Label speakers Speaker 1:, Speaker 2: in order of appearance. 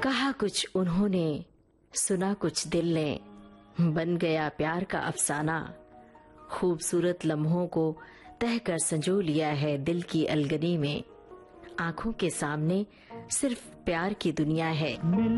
Speaker 1: कहा कुछ उन्होंने, सुना कुछ दिल ने, बन गया प्यार का अफसाना। खूबसूरत लम्हों को तह कर संजो लिया है दिल की अलगनी में। आंखों के सामने सिर्फ प्यार की दुनिया है।